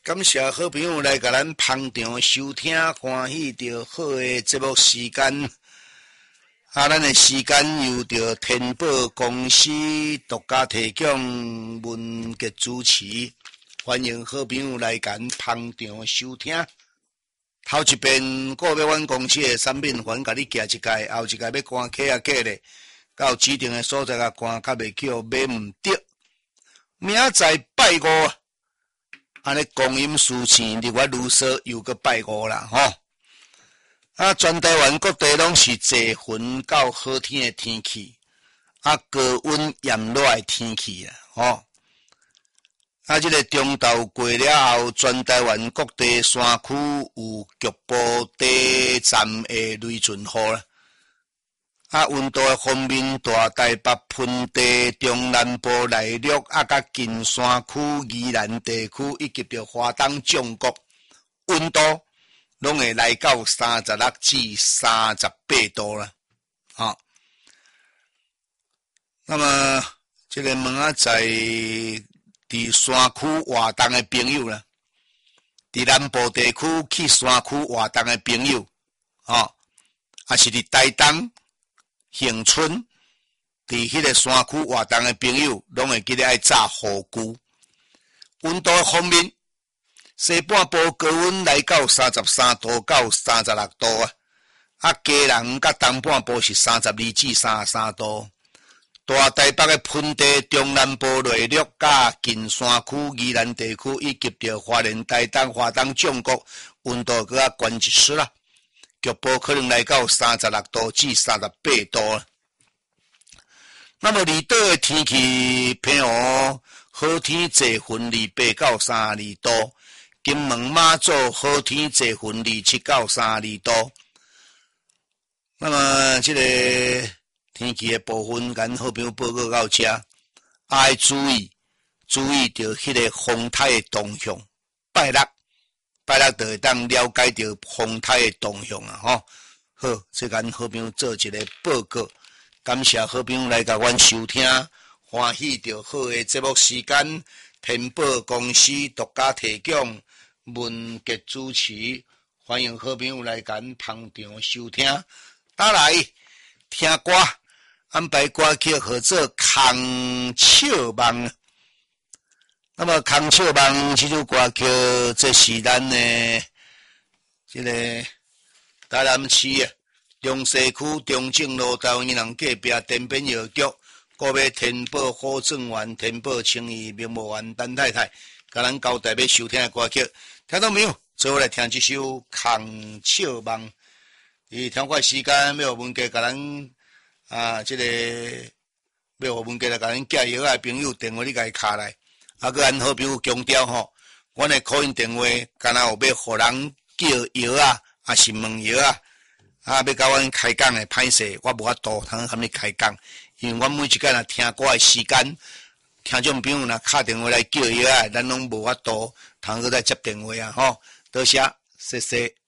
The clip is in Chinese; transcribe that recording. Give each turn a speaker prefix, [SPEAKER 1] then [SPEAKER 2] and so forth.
[SPEAKER 1] 感谢好朋友来甲咱捧场收听，欢喜着好的节目时间。咱的时间由着天宝公司独家提供，文杰主持，欢迎好朋友来甲捧场收听。头一遍个别阮公司的产品，还甲你寄一届，后一届要赶客啊客咧，到指定的所在甲赶，较袂叫买毋得。明仔拜五，安尼光阴似箭，日月如梭，又个拜五啦吼。全台湾各地拢是济云到好天的天气，高温炎热的天气啦吼。这个中昼过了后，全台湾各地山区有局部低暂的雷阵雨啦。温度的方面，大台北盆地、中南部内陆甲近山区、宜兰地区以及着花东纵谷，温度拢会来到36至38度啦。那么这个问啊，在伫山区活动的朋友啦，伫南部地区去山区活动的朋友，还是伫台东、恒春，伫迄个山区活动的朋友，拢会记得爱炸火菇。温度方面，西半部高温来到33度到36度嘉南甲东半部是32至33度。大台北的盆地、中南部内陆甲近山区、宜兰地区以及着花莲、台东、花东纵谷，温度搁较悬一丝啦，局部可能来到36度至38度啦。那么离岛的天气偏好，好天济云28到32度，金门马祖好天济云27到32度。那么这个天气的部分，咱好朋友报告到这，要注意着迄个风台的动向。拜六就会当了解着风台的动向好，这咱好朋友做一个报告，感谢好朋友来甲阮收听，欢喜着好的节目时间，天宝公司独家提供，文杰主持，欢迎好朋友来甲阮捧场收听。打来听歌。安排歌曲合作空笑梦，那么空笑梦这首歌曲，这是咱的这个台南市中西区中正路台湾银行隔壁天边药局，个别天宝好正园、天宝青怡名模园陈太太，甲咱交代要收听的歌曲，听到没有？最后来听这首空笑梦。听过时间要文家甲咱。这个要互文家来甲恁寄药的朋友电话你甲伊卡来，搁咱好朋友强调吼，阮的口音电话，敢若有要互人叫药还是问药要甲阮开讲的歹势，我无法度通和你开讲，因为阮每一间若听歌的时间，听众朋友若敲电话来叫药咱拢无法度通去再接电话多谢，谢谢。